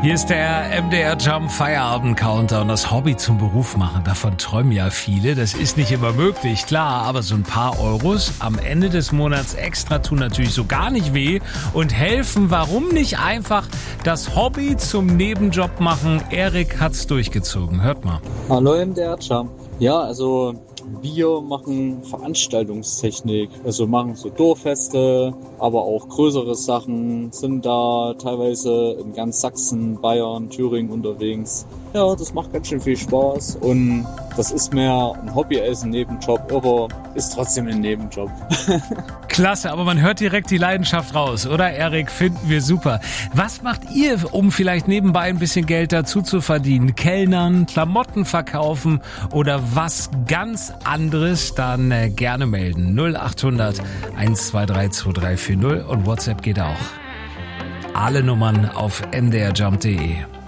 Hier ist der MDR Jump Feierabend Countdown. Das Hobby zum Beruf machen, davon träumen ja viele. Das ist nicht immer möglich, klar, aber so ein paar Euros am Ende des Monats extra tun natürlich so gar nicht weh und helfen. Warum nicht einfach das Hobby zum Nebenjob machen? Erik hat's durchgezogen. Hört mal. Hallo MDR Jump. Ja, also wir machen Veranstaltungstechnik, also machen so Dorffeste, aber auch größere Sachen, sind da teilweise in ganz Sachsen, Bayern, Thüringen unterwegs. Ja, das macht ganz schön viel Spaß und das ist mehr ein Hobby als ein Nebenjob, aber ist trotzdem ein Nebenjob. Klasse, aber man hört direkt die Leidenschaft raus, oder Erik? Finden wir super. Was macht ihr, um vielleicht nebenbei ein bisschen Geld dazu zu verdienen? Kellnern, Klamotten verkaufen oder was ganz anderes? Dann gerne melden. 0800 123 2340 und WhatsApp geht auch. Alle Nummern auf mdrjump.de.